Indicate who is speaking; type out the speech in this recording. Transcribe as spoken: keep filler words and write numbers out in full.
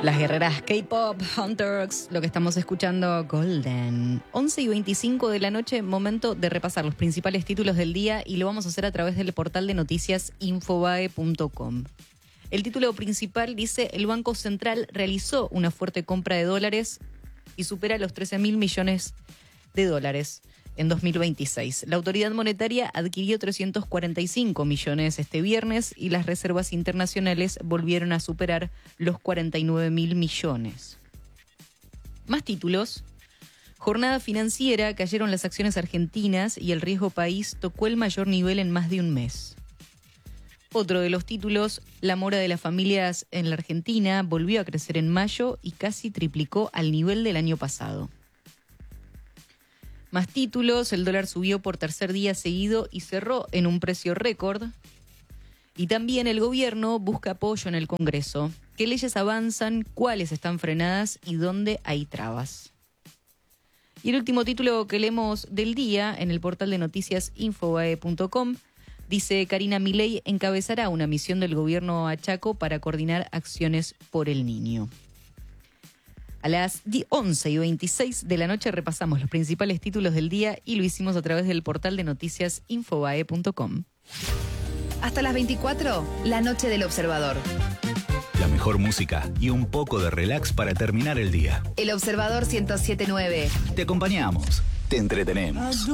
Speaker 1: Las guerreras K-pop, Hunters, lo que estamos escuchando, Golden. once y veinticinco de la noche, momento de repasar los principales títulos del día y lo vamos a hacer a través del portal de noticias infobae punto com. El título principal dice: el Banco Central realizó una fuerte compra de dólares y supera los trece mil millones de dólares en dos mil veintiséis. La autoridad monetaria adquirió trescientos cuarenta y cinco millones este viernes y las reservas internacionales volvieron a superar los cuarenta y nueve mil millones. Más títulos. Jornada financiera, cayeron las acciones argentinas y el riesgo país tocó el mayor nivel en más de un mes. Otro de los títulos, la mora de las familias en la Argentina volvió a crecer en mayo y casi triplicó al nivel del año pasado. Más títulos, el dólar subió por tercer día seguido y cerró en un precio récord. Y también el gobierno busca apoyo en el Congreso. ¿Qué leyes avanzan? ¿Cuáles están frenadas? ¿Y dónde hay trabas? Y el último título que leemos del día en el portal de noticias infobae punto com dice: Karina Milei encabezará una misión del gobierno a Chaco para coordinar acciones por el niño. A las once y veintiséis de la noche repasamos los principales títulos del día y lo hicimos a través del portal de noticias infobae punto com.
Speaker 2: Hasta las veinticuatro, la noche del observador.
Speaker 3: La mejor música y un poco de relax para terminar el día.
Speaker 2: El Observador ciento siete punto nueve.
Speaker 3: Te acompañamos, te entretenemos.